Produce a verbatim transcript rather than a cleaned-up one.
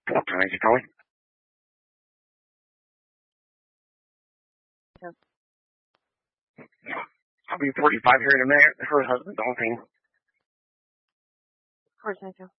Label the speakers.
Speaker 1: What time is it going?
Speaker 2: Yeah.
Speaker 1: I'll be forty-five here in a minute. Her husband's on thing.
Speaker 2: Of course I do.